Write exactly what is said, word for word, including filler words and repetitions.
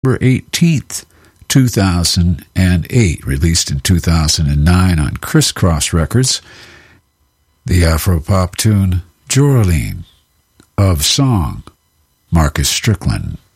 eighteenth, two thousand eight, released in two thousand nine on Crisscross Records, the Afro-pop tune Jolene of song Marcus Strickland.